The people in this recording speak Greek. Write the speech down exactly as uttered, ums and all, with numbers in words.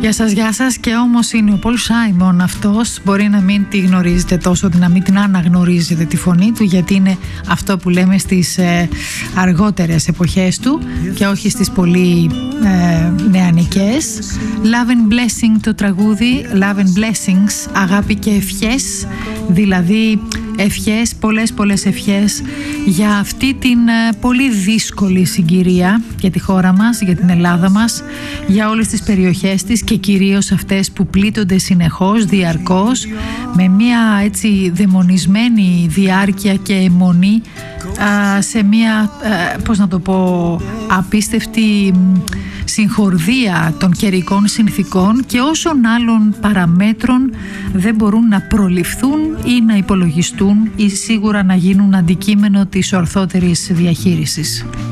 Γεια σας, γεια σας. Και όμως είναι ο Πολ Σάιμον αυτός. Μπορεί να μην τη γνωρίζετε τόσο, να μην την αναγνωρίζετε τη φωνή του, γιατί είναι αυτό που λέμε στις ε, αργότερες εποχές του και όχι στις πολύ ε, νεανικές. Love and Blessing το τραγούδι, Love and Blessings, αγάπη και ευχές, δηλαδή ευχές, πολλές πολλές ευχές για αυτή την ε, πολύ δύσκολη συγκυρία για τη χώρα μας, για την Ελλάδα μας, για όλες τις περιοχές της και κυρίως αυτές που πλήττονται συνεχώς, διαρκώς, με μια έτσι δαιμονισμένη διάρκεια και αιμονή α, σε μια, α, πώς να το πω, απίστευτη συγχορδία των καιρικών συνθήκων και όσων άλλων παραμέτρων δεν μπορούν να προληφθούν ή να υπολογιστούν ή σίγουρα να γίνουν αντικείμενο της ορθότερης διαχείρισης.